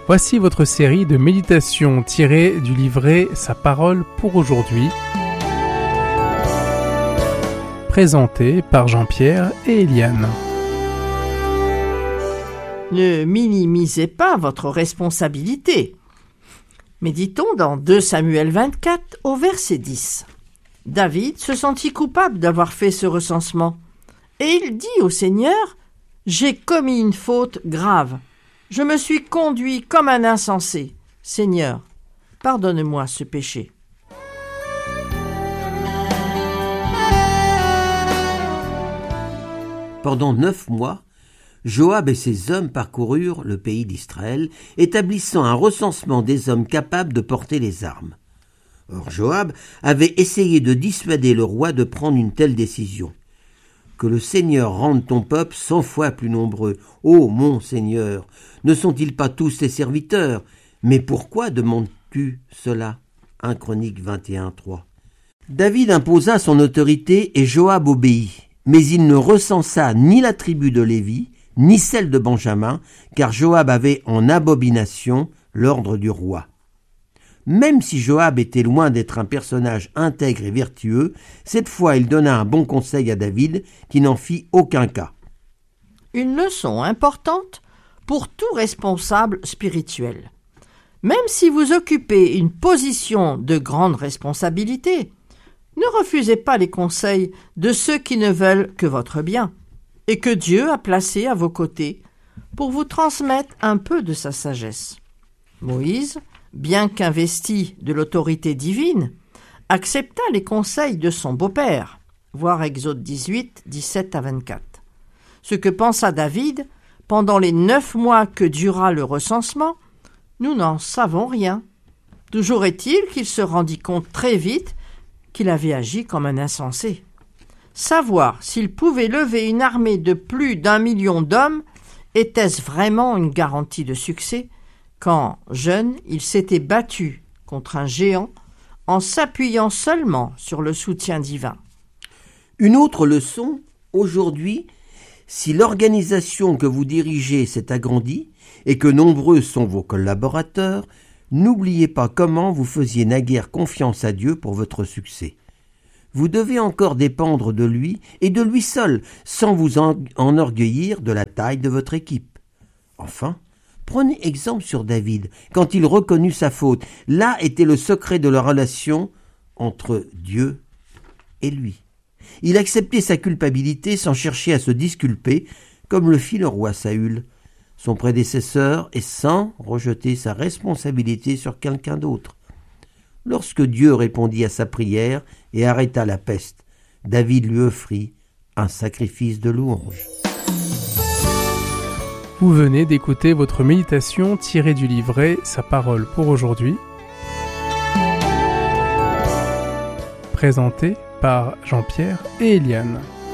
Voici votre série de méditations tirées du livret Sa parole pour aujourd'hui, présentée par Jean-Pierre et Eliane. Ne minimisez pas votre responsabilité. Méditons dans 2 Samuel 24 au verset 10. David se sentit coupable d'avoir fait ce recensement et il dit au Seigneur « J'ai commis une faute grave. Je me suis conduit comme un insensé. Seigneur, pardonne-moi ce péché. » Pendant 9 mois, Joab et ses hommes parcoururent le pays d'Israël, établissant un recensement des hommes capables de porter les armes. Or Joab avait essayé de dissuader le roi de prendre une telle décision. « Que le Seigneur rende ton peuple 100 fois plus nombreux. Ô mon Seigneur, ne sont-ils pas tous tes serviteurs? Mais pourquoi demandes-tu cela » 1 Chroniques 21:3. David imposa son autorité et Joab obéit, mais il ne recensa ni la tribu de Lévi, ni celle de Benjamin, car Joab avait en abomination l'ordre du roi. Même si Joab était loin d'être un personnage intègre et vertueux, cette fois il donna un bon conseil à David qui n'en fit aucun cas. Une leçon importante pour tout responsable spirituel. Même si vous occupez une position de grande responsabilité, ne refusez pas les conseils de ceux qui ne veulent que votre bien et que Dieu a placés à vos côtés pour vous transmettre un peu de sa sagesse. Moïse, bien qu'investi de l'autorité divine, accepta les conseils de son beau-père, voir Exode 18, 17-24. Ce que pensa David pendant les 9 mois que dura le recensement, nous n'en savons rien. Toujours est-il qu'il se rendit compte très vite qu'il avait agi comme un insensé. Savoir s'il pouvait lever une armée de plus d'1 million d'hommes, était-ce vraiment une garantie de succès quand, jeune, il s'était battu contre un géant en s'appuyant seulement sur le soutien divin. Une autre leçon, aujourd'hui, si l'organisation que vous dirigez s'est agrandie et que nombreux sont vos collaborateurs, n'oubliez pas comment vous faisiez naguère confiance à Dieu pour votre succès. Vous devez encore dépendre de lui et de lui seul, sans vous enorgueillir de la taille de votre équipe. Enfin, prenez exemple sur David, quand il reconnut sa faute. Là était le secret de la relation entre Dieu et lui. Il acceptait sa culpabilité sans chercher à se disculper, comme le fit le roi Saül, son prédécesseur, et sans rejeter sa responsabilité sur quelqu'un d'autre. Lorsque Dieu répondit à sa prière et arrêta la peste, David lui offrit un sacrifice de louange. Vous venez d'écouter votre méditation tirée du livret Sa parole pour aujourd'hui, présentée par Jean-Pierre et Eliane.